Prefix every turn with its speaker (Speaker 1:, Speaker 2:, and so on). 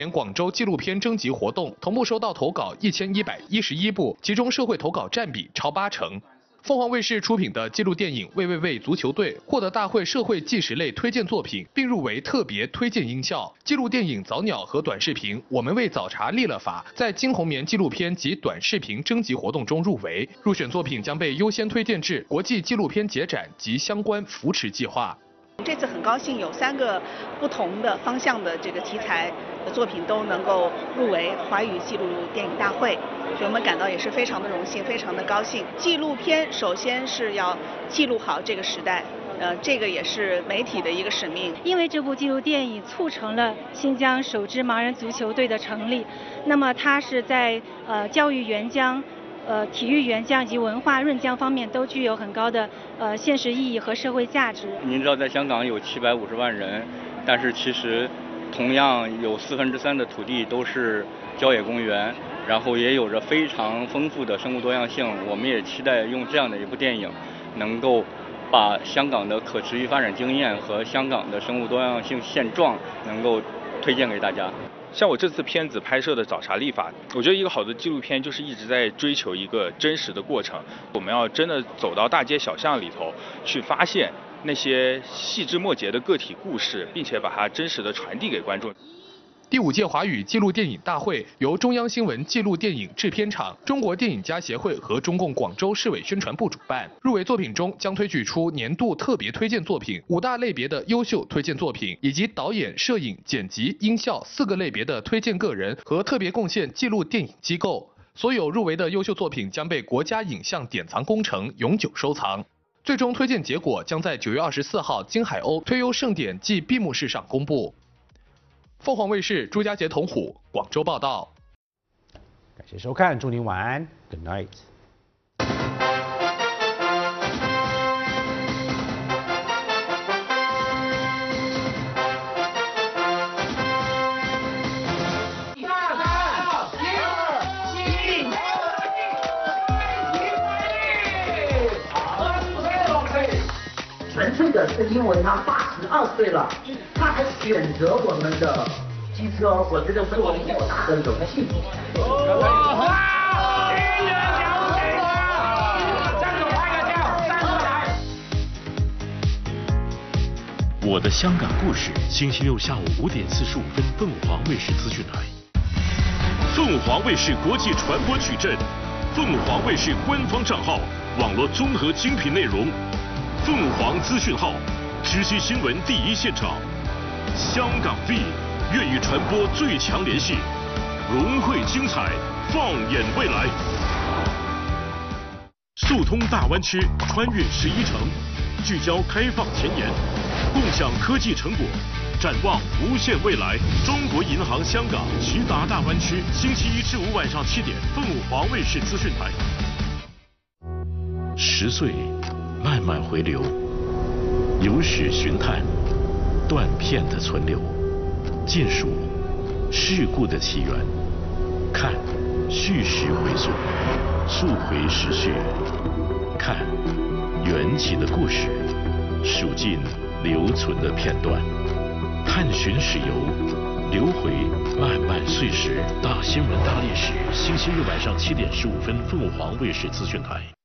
Speaker 1: 广州纪录片征集活动同步收到投稿1111部，其中社会投稿占比超80%。凤凰卫视出品的纪录电影《喂喂喂足球队》获得大会社会纪实类推荐作品，并入围特别推荐音效。纪录电影《早鸟》和短视频《我们为早茶立了法》在金红棉纪录片及短视频征集活动中入围，入选作品将被优先推荐至国际纪录片节展及相关扶持计划。
Speaker 2: 这次很高兴有3个不同的方向的这个题材的作品都能够入围华语纪录电影大会，所以我们感到也是非常的荣幸，非常的高兴。纪录片首先是要记录好这个时代，这个也是媒体的一个使命。
Speaker 3: 因为这部纪录电影促成了新疆首支盲人足球队的成立，那么它是在教育援疆、体育援疆以及文化润疆方面都具有很高的现实意义和社会价值。
Speaker 4: 您知道，在香港有750万人，但是其实同样有3/4的土地都是郊野公园，然后也有着非常丰富的生物多样性。我们也期待用这样的一部电影，能够把香港的可持续发展经验和香港的生物多样性现状能够推荐给大家。
Speaker 5: 像我这次片子拍摄的《早茶立法》，我觉得一个好的纪录片就是一直在追求一个真实的过程。我们要真的走到大街小巷里头去发现那些细枝末节的个体故事，并且把它真实的传递给观众。
Speaker 1: 第5届华语纪录电影大会由中央新闻纪录电影制片厂、中国电影家协会和中共广州市委宣传部主办。入围作品中将推举出年度特别推荐作品、5大类别的优秀推荐作品，以及导演、摄影、剪辑、音效4个类别的推荐个人和特别贡献纪录电影机构。所有入围的优秀作品将被国家影像典藏工程永久收藏。最终推荐结果将在9月24号金海鸥推优盛典暨闭幕式上公布。凤凰卫视朱家杰、童虎广州报道。
Speaker 6: 感谢收看，祝您晚安 ，Good night。
Speaker 7: 纯粹的是因为他82岁了，他还选择我们的机车，我觉得是我们莫大的荣幸。
Speaker 8: 我的香港故事，星期六下午5点45分，凤凰卫视资讯台。凤凰卫视国际传播矩阵，凤凰卫视官方账号，网络综合精品内容。凤凰资讯号，知悉新闻第一现场。香港 V 粤语传播最强联系，融汇精彩，放眼未来。速通大湾区，穿越11城，聚焦开放前沿，共享科技成果，展望无限未来。中国银行香港齐达大湾区，星期1至5晚上7点，凤凰卫视资讯台。10岁。慢慢回流，有史寻探，断片的存留，尽数事故的起源，看叙事回溯，溯回时序，看缘起的故事，数尽留存的片段，探寻史游，流回漫漫岁时。大新闻大历史，星期日晚上7点15分，凤凰卫视资讯台。